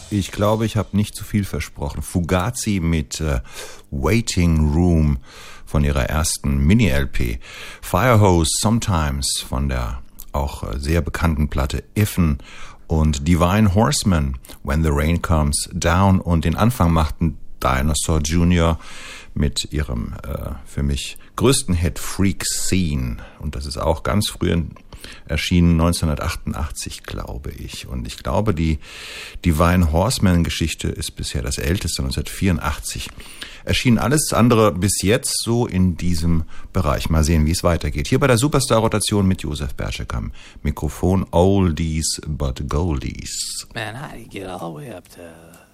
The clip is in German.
Ich glaube, ich habe nicht zu viel versprochen. Fugazi mit Waiting Room von ihrer ersten Mini-LP. Firehose Sometimes von der auch sehr bekannten Platte Iffen und Divine Horseman, When the Rain Comes Down, und den Anfang machten Dinosaur Jr. mit ihrem für mich größten Hit Freak Scene, und das ist auch ganz früh erschienen, 1988, glaube ich. Und ich glaube, die Divine Horseman-Geschichte ist bisher das älteste, 1984. Erschien alles andere bis jetzt so in diesem Bereich. Mal sehen, wie es weitergeht. Hier bei der Superstar-Rotation mit Josef Bertschek am Mikrofon. Oldies but Goldies. Man, how do you get all the way up to